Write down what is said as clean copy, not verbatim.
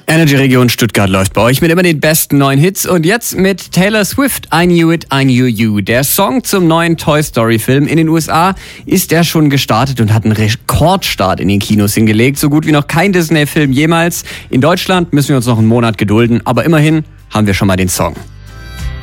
Energy Region Stuttgart läuft bei euch mit immer den besten neuen Hits und jetzt mit Taylor Swift, I Knew It, I Knew You. Der Song zum neuen Toy Story Film. In den USA ist er schon gestartet und hat einen Rekordstart in den Kinos hingelegt. So gut wie noch kein Disney-Film jemals. In Deutschland müssen wir uns noch einen Monat gedulden, aber immerhin haben wir schon mal den Song.